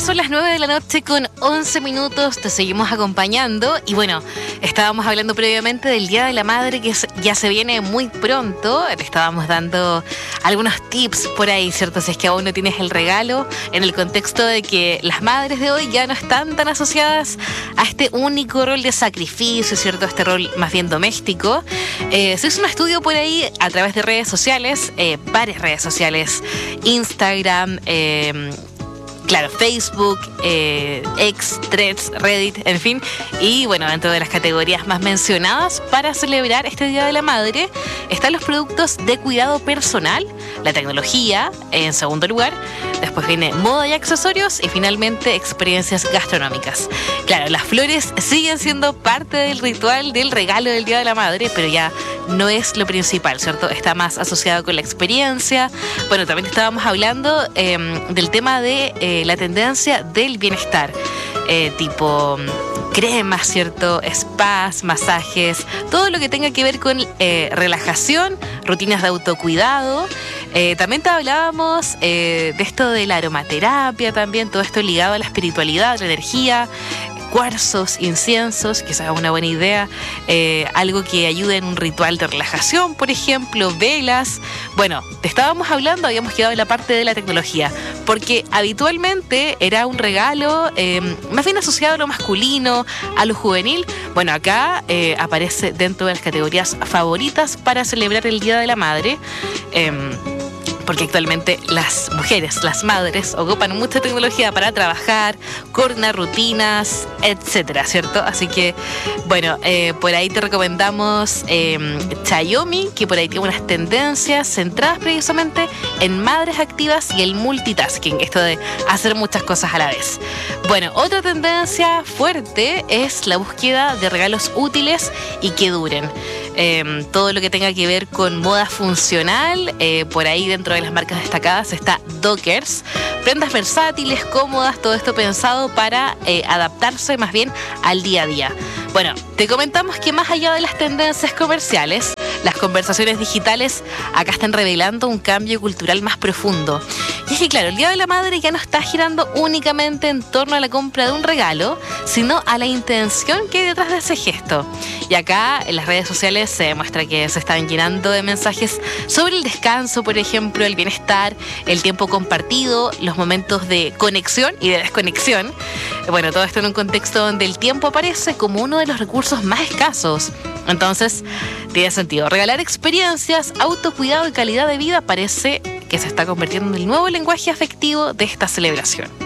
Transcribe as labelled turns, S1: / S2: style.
S1: son las 9 de la noche con 11 minutos, te seguimos acompañando y bueno, estábamos hablando previamente del Día de la Madre que ya se viene muy pronto, te estábamos dando algunos tips por ahí, ¿cierto? Si es que aún no tienes el regalo, en el contexto de que las madres de hoy ya no están tan asociadas a este único rol de sacrificio, ¿cierto? Este rol más bien doméstico. Se hizo un estudio por ahí a través de redes sociales, varias redes sociales, Instagram, claro, Facebook, X, Threads, Reddit, en fin. Y bueno, dentro de las categorías más mencionadas para celebrar este Día de la Madre están los productos de cuidado personal, la tecnología en segundo lugar, después viene moda y accesorios y finalmente experiencias gastronómicas. Claro, las flores siguen siendo parte del ritual del regalo del Día de la Madre, pero ya no es lo principal, ¿cierto? Está más asociado con la experiencia. Bueno, también estábamos hablando del tema de la tendencia del bienestar, tipo cremas, ¿cierto? Spas, masajes, todo lo que tenga que ver con relajación, rutinas de autocuidado. También te hablábamos de esto de la aromaterapia también, todo esto ligado a la espiritualidad, la energía, cuarzos, inciensos, quizás es una buena idea, algo que ayude en un ritual de relajación, por ejemplo, velas. Bueno, te estábamos hablando, habíamos quedado en la parte de la tecnología, porque habitualmente era un regalo más bien asociado a lo masculino, a lo juvenil. Bueno, acá aparece dentro de las categorías favoritas para celebrar el Día de la Madre. Porque actualmente las mujeres, las madres, ocupan mucha tecnología para trabajar, coordinar rutinas, etcétera, ¿cierto? Así que, bueno, por ahí te recomendamos Xiaomi, que por ahí tiene unas tendencias centradas precisamente en madres activas y el multitasking, esto de hacer muchas cosas a la vez. Bueno, otra tendencia fuerte es la búsqueda de regalos útiles y que duren. Todo lo que tenga que ver con moda funcional, por ahí dentro de las marcas destacadas está Dockers, prendas versátiles, cómodas, todo esto pensado para adaptarse más bien al día a día. Bueno, te comentamos que más allá de las tendencias comerciales, las conversaciones digitales acá están revelando un cambio cultural más profundo. Y es que claro, el Día de la Madre ya no está girando únicamente en torno a la compra de un regalo, sino a la intención que hay detrás de ese gesto. Y acá en las redes sociales se demuestra que se están llenando de mensajes sobre el descanso, por ejemplo, el bienestar, el tiempo compartido, los momentos de conexión y de desconexión. Bueno, todo esto en un contexto donde el tiempo aparece como uno de los recursos más escasos. Entonces, tiene sentido. Regalar experiencias, autocuidado y calidad de vida parece que se está convirtiendo en el nuevo lenguaje afectivo de esta celebración.